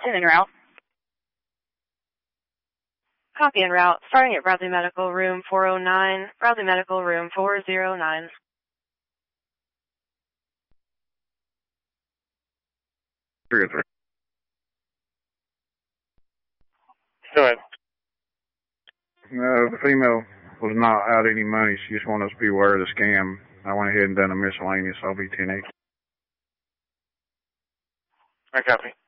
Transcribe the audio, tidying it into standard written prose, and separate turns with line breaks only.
10 en route. Copy en route. Starting at Bradley Medical, room 409. Bradley Medical, room 409.
Go ahead.
The female was not out any money. She just wanted us to be aware of the scam. I went ahead and done a miscellaneous. I'll be 10-8.
I copy.